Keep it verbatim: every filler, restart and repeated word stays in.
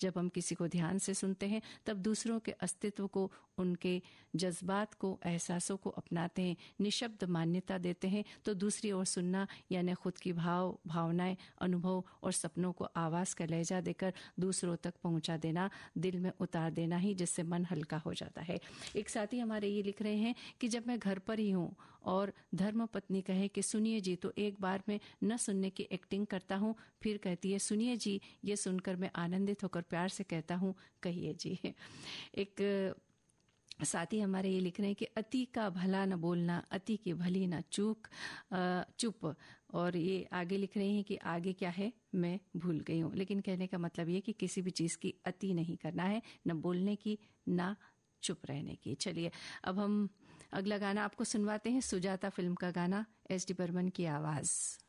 जब हम किसी को ध्यान से सुनते हैं तब दूसरों के अस्तित्व को, उनके जज्बात को, एहसासों को अपनाते हैं, निशब्द मान्यता देते हैं, तो दूसरी ओर सुनना यानी खुद की भाव, भावनाएं, अनुभव और सपनों को आवाज का लहजा देकर दूसरों तक पहुंचा देना, दिल में उतार देना ही, जिससे मन हल्का हो जाता है। एक साथी हमारे ये लिख रहे हैं कि जब मैं घर पर ही हूं और धर्म पत्नी कहे कि सुनिए जी, तो एक बार में न सुनने की एक्टिंग करता हूं, फिर कहती है सुनिए जी, ये सुनकर मैं आनंदित होकर प्यार से कहता हूं कहिए जी। एक साथी हमारे ये लिख रहे हैं कि अति का भला न बोलना, अति की भली न चूक चुप। और ये आगे लिख रहे हैं कि आगे क्या है मैं भूल गई हूँ, लेकिन कहने का मतलब ये कि किसी भी चीज की अति नहीं करना है, न बोलने की न चुप रहने की। चलिए अब हम अगला गाना आपको सुनवाते हैं, सुजाता फिल्म का गाना, एस डी बर्मन की आवाज।